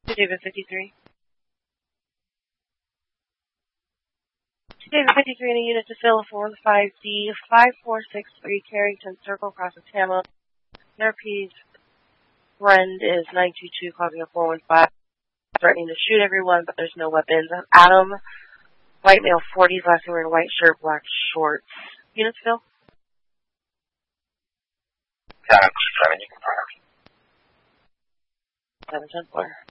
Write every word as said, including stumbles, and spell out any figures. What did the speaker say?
David fifty-three. David fifty-three in a unit to fill four five D five four six three Carrington Circle, Crossing Tama. Therapy's friend is nine two two, causing a four one five. Threatening to shoot everyone, but there's no weapons. Adam, white male, forties, last name wearing white shirt, black shorts. Units fill? seven two seven, you can fire. seven ten four.